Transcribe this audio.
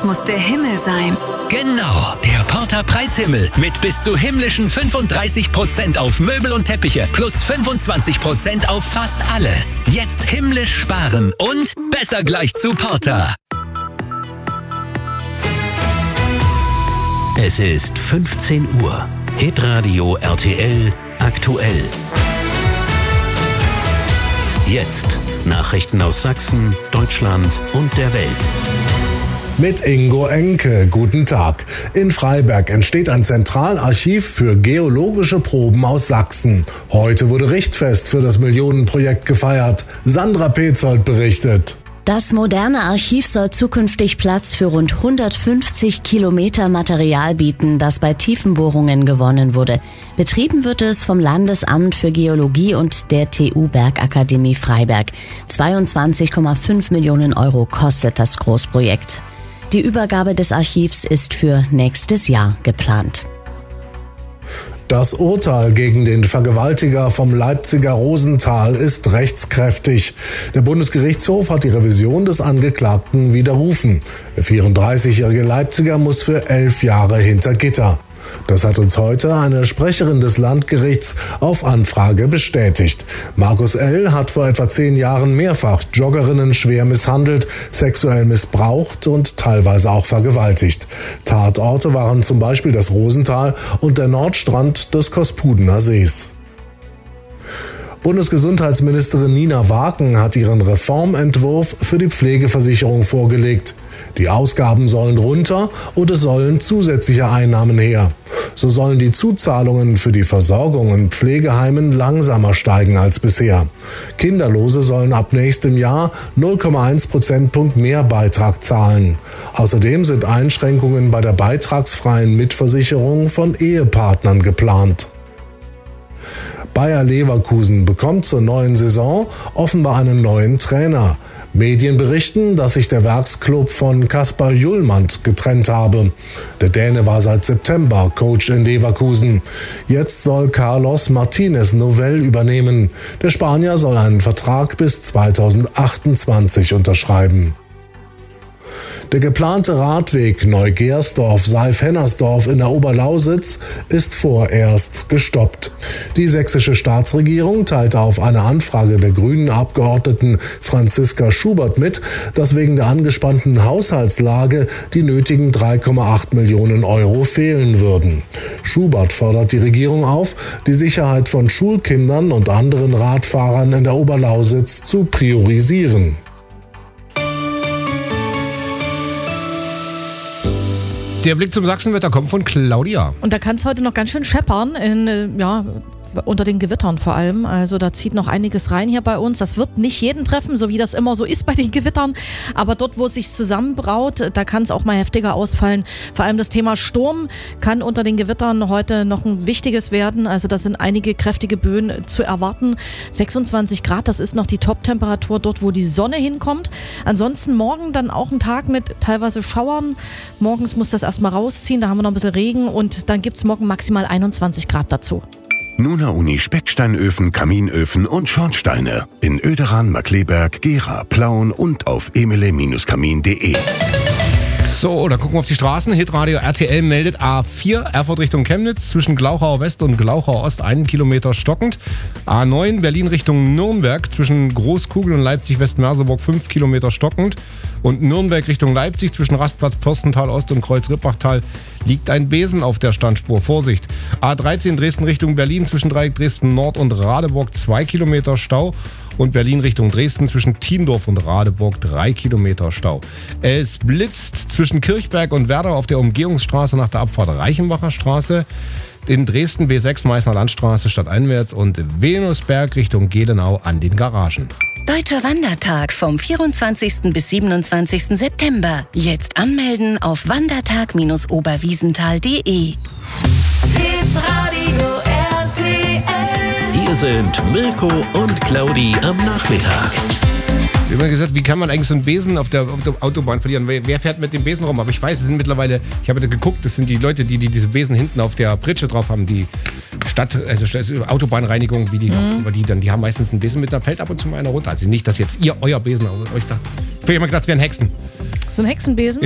Das muss der Himmel sein. Genau, der Porter Preishimmel mit bis zu himmlischen 35% auf Möbel und Teppiche plus 25% auf fast alles. Jetzt himmlisch sparen und besser gleich zu Porter. Es ist 15 Uhr. Hitradio RTL aktuell. Jetzt Nachrichten aus Sachsen, Deutschland und der Welt. Mit Ingo Enke, guten Tag. In Freiberg entsteht ein Zentralarchiv für geologische Proben aus Sachsen. Heute wurde Richtfest für das Millionenprojekt gefeiert. Sandra Petzold berichtet. Das moderne Archiv soll zukünftig Platz für rund 150 Kilometer Material bieten, das bei Tiefenbohrungen gewonnen wurde. Betrieben wird es vom Landesamt für Geologie und der TU Bergakademie Freiberg. 22,5 Millionen Euro kostet das Großprojekt. Die Übergabe des Archivs ist für nächstes Jahr geplant. Das Urteil gegen den Vergewaltiger vom Leipziger Rosenthal ist rechtskräftig. Der Bundesgerichtshof hat die Revision des Angeklagten widerrufen. Der 34-jährige Leipziger muss für 11 Jahre hinter Gitter. Das hat uns heute eine Sprecherin des Landgerichts auf Anfrage bestätigt. Markus L. hat vor etwa 10 Jahren mehrfach Joggerinnen schwer misshandelt, sexuell missbraucht und teilweise auch vergewaltigt. Tatorte waren zum Beispiel das Rosenthal und der Nordstrand des Kospudener Sees. Bundesgesundheitsministerin Nina Waken hat ihren Reformentwurf für die Pflegeversicherung vorgelegt. Die Ausgaben sollen runter und es sollen zusätzliche Einnahmen her. So sollen die Zuzahlungen für die Versorgung in Pflegeheimen langsamer steigen als bisher. Kinderlose sollen ab nächstem Jahr 0,1 Prozentpunkt mehr Beitrag zahlen. Außerdem sind Einschränkungen bei der beitragsfreien Mitversicherung von Ehepartnern geplant. Bayer Leverkusen bekommt zur neuen Saison offenbar einen neuen Trainer. Medien berichten, dass sich der Werksclub von Kaspar Hjulmand getrennt habe. Der Däne war seit September Coach in Leverkusen. Jetzt soll Carlos Martinez Novell übernehmen. Der Spanier soll einen Vertrag bis 2028 unterschreiben. Der geplante Radweg Neugersdorf-Seif-Hennersdorf in der Oberlausitz ist vorerst gestoppt. Die sächsische Staatsregierung teilte auf eine Anfrage der Grünen-Abgeordneten Franziska Schubert mit, dass wegen der angespannten Haushaltslage die nötigen 3,8 Millionen Euro fehlen würden. Schubert fordert die Regierung auf, die Sicherheit von Schulkindern und anderen Radfahrern in der Oberlausitz zu priorisieren. Der Blick zum Sachsenwetter kommt von Claudia. Und da kann es heute noch ganz schön scheppern, unter den Gewittern vor allem. Also da zieht noch einiges rein hier bei uns. Das wird nicht jeden treffen, so wie das immer so ist bei den Gewittern. Aber dort, wo es sich zusammenbraut, da kann es auch mal heftiger ausfallen. Vor allem das Thema Sturm kann unter den Gewittern heute noch ein wichtiges werden. Also da sind einige kräftige Böen zu erwarten. 26 Grad, das ist noch die Top-Temperatur dort, wo die Sonne hinkommt. Ansonsten morgen dann auch ein Tag mit teilweise Schauern. Morgens muss das erstmal rausziehen, da haben wir noch ein bisschen Regen und dann gibt es morgen maximal 21 Grad dazu. Nuna Uni Specksteinöfen, Kaminöfen und Schornsteine in Oederan, Markkleeberg, Gera, Plauen und auf emele-kamin.de. So, dann gucken wir auf die Straßen. Hitradio RTL meldet A4 Erfurt Richtung Chemnitz zwischen Glauchau West und Glauchau Ost 1 Kilometer stockend. A9 Berlin Richtung Nürnberg zwischen Großkugel und Leipzig West-Merseburg 5 Kilometer stockend. Und Nürnberg Richtung Leipzig zwischen Rastplatz Pörstental Ost und Kreuz-Rippachtal liegt ein Besen auf der Standspur. Vorsicht. A13 Dresden Richtung Berlin zwischen Dreieck Dresden Nord und Radeburg 2 Kilometer Stau. Und Berlin Richtung Dresden zwischen Thiendorf und Radeburg 3 Kilometer Stau. Es blitzt zwischen Kirchberg und Werder auf der Umgehungsstraße nach der Abfahrt Reichenbacher Straße. In Dresden B6 Meißner Landstraße stadteinwärts und Venusberg Richtung Gelenau an den Garagen. Deutscher Wandertag vom 24. bis 27. September. Jetzt anmelden auf wandertag-oberwiesenthal.de. Hitradio RTL. Hier sind Mirko und Claudi am Nachmittag. Ich habe gesagt, wie kann man eigentlich so einen Besen auf der Autobahn verlieren? Wer fährt mit dem Besen rum? Aber ich weiß, es sind mittlerweile, ich habe da geguckt, das sind die Leute, die diese Besen hinten auf der Pritsche drauf haben, die Autobahnreinigung, die haben meistens einen Besen mit, da fällt ab und zu mal einer runter. Also nicht, dass jetzt ihr euer Besen euch da. Ich habe immer gedacht, es wären Hexen. So ein Hexenbesen?